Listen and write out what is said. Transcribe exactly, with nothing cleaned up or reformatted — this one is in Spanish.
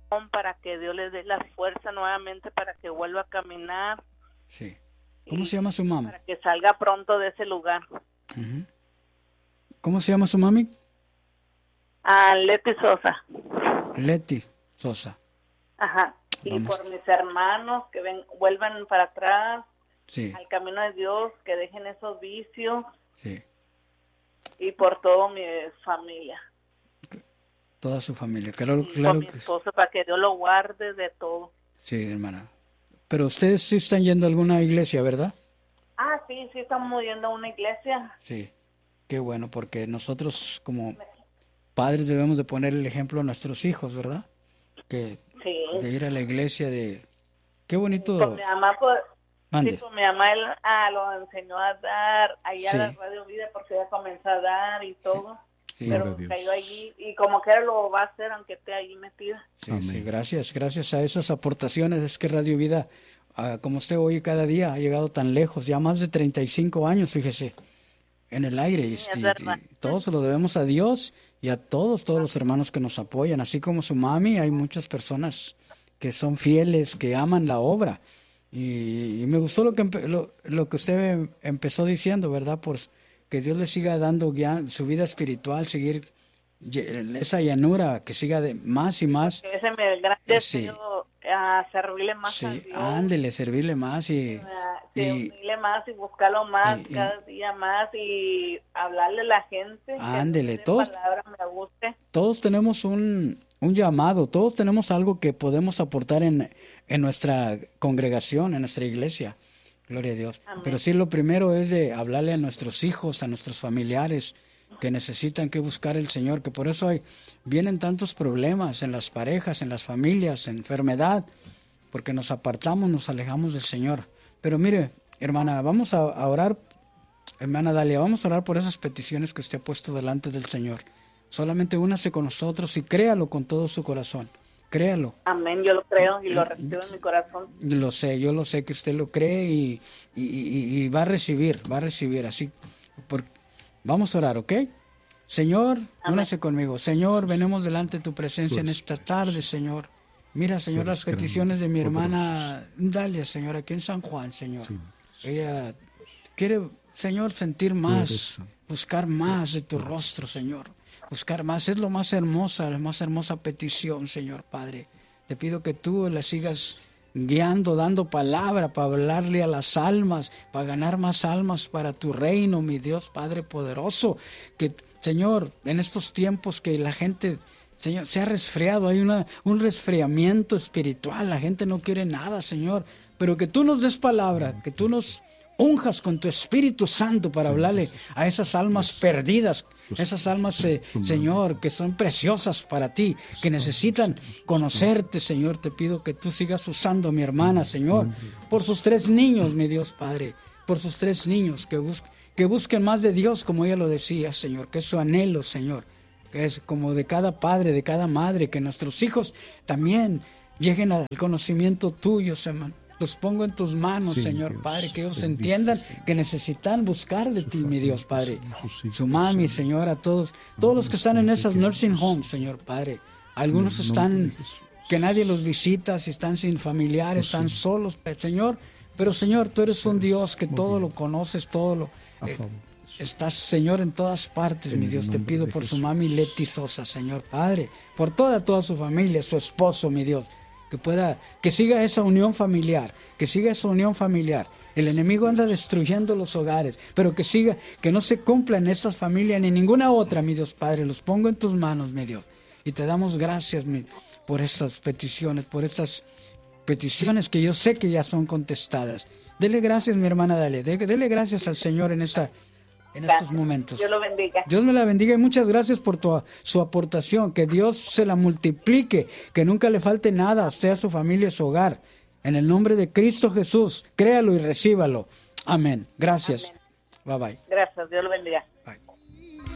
para que Dios le dé la fuerza nuevamente para que vuelva a caminar. Sí. ¿Cómo se llama su mamá? Para que salga pronto de ese lugar. Uh-huh. ¿Cómo se llama su mami? Ah, Leti Sosa. Leti Sosa. Ajá. Y Vamos. por mis hermanos que ven, vuelvan para atrás, sí. al camino de Dios, que dejen esos vicios. Sí. Y por toda mi familia. Toda su familia, claro, y claro por mi que esposo, para que Dios lo guarde de todo. Sí, hermana. Pero ustedes sí están yendo a alguna iglesia, ¿verdad? Ah, sí, sí estamos yendo a una iglesia. Sí. Qué bueno, porque nosotros como padres debemos de poner el ejemplo a nuestros hijos, ¿verdad? Que sí. De ir a la iglesia, de... Qué bonito. Con mi mamá, pues, sí, con mi mamá él ah, lo enseñó a dar allá sí. a la Radio Vida, porque ella comenzó a dar y todo. Sí. Sí, pero cayó allí y como que lo va a hacer aunque esté ahí metida. Sí, sí, gracias, gracias a esas aportaciones es que Radio Vida, uh, como usted oye cada día, ha llegado tan lejos, ya más de treinta y cinco años, fíjese, en el aire. Sí, y, y, y todos se lo debemos a Dios y a todos, todos los hermanos que nos apoyan, así como su mami, hay muchas personas que son fieles, que aman la obra. Y, y me gustó lo que, lo, lo que usted empezó diciendo, ¿verdad? Por que Dios le siga dando guía, su vida espiritual, seguir esa llanura, que siga de más y más. Que ese es mi gran deseo, sí. a servirle más sí, a Dios. Ándele, servirle más y... servirle y, más y buscarlo más, y, cada día más y hablarle a la gente. Ándele, todos, me guste. todos tenemos un, un llamado, todos tenemos algo que podemos aportar en, en nuestra congregación, en nuestra iglesia. Gloria a Dios. Amén. Pero sí, lo primero es de hablarle a nuestros hijos, a nuestros familiares que necesitan que buscar el Señor, que por eso hay, vienen tantos problemas en las parejas, en las familias, enfermedad, porque nos apartamos, nos alejamos del Señor. Pero mire, hermana, vamos a, a orar, hermana Dalia, vamos a orar por esas peticiones que usted ha puesto delante del Señor. Solamente únase con nosotros y créalo con todo su corazón. Créalo. Amén, yo lo creo y lo recibo en mi corazón. Lo sé, yo lo sé que usted lo cree y, y, y, y va a recibir, va a recibir. Así, por, vamos a orar, ¿ok? Señor, Amén. Únase conmigo. Señor, venimos delante de tu presencia en esta tarde, Señor. Mira, Señor, las peticiones de mi hermana Dalia, Señor, aquí en San Juan, Señor. Ella quiere, Señor, sentir más, buscar más de tu rostro, Señor. Buscar más, es lo más hermosa, la más hermosa petición, Señor Padre. Te pido que tú la sigas guiando, dando palabra para hablarle a las almas, para ganar más almas para tu reino, mi Dios Padre poderoso. Que, Señor, en estos tiempos que la gente, Señor, se ha resfriado, hay una, un resfriamiento espiritual, la gente no quiere nada, Señor. Pero que tú nos des palabra, que tú nos unjas con tu Espíritu Santo para hablarle a esas almas perdidas, esas almas, eh, Señor, que son preciosas para ti, que necesitan conocerte, Señor. Te pido que tú sigas usando a mi hermana, Señor, por sus tres niños, mi Dios Padre, por sus tres niños, que, bus- que busquen más de Dios, como ella lo decía, Señor, que es su anhelo, Señor, que es como de cada padre, de cada madre, que nuestros hijos también lleguen al conocimiento tuyo, Señor. Los pongo en tus manos, sí, Señor Dios, Padre, que ellos entiendan que necesitan buscar de ti, mi Dios Padre. Su mami, Señor, a todos, todos los que están en esas nursing homes, Señor Padre. Algunos están, que nadie los visita, si están sin familiares, están solos, Señor. Pero, Señor, tú eres un Dios que todo lo conoces, todo lo... Eh, estás, Señor, en todas partes, mi Dios. Te pido por su mami Leti Sosa, Señor Padre, por toda, toda su familia, su esposo, mi Dios. Que pueda, que siga esa unión familiar, que siga esa unión familiar. El enemigo anda destruyendo los hogares, pero que siga, que no se cumpla en estas familias ni ninguna otra, mi Dios Padre. Los pongo en tus manos, mi Dios. Y te damos gracias, mi, por estas peticiones, por estas peticiones que yo sé que ya son contestadas. Dele gracias, mi hermana Dalia. Dele, dele gracias al Señor en esta en gracias. Estos momentos. Dios lo bendiga. Dios me la bendiga y muchas gracias por tu, su aportación. Que Dios se la multiplique, que nunca le falte nada a usted, a su familia, a su hogar. En el nombre de Cristo Jesús, créalo y recíbalo. Amén. Gracias. Amén. Bye bye. Gracias. Dios lo bendiga. Bye.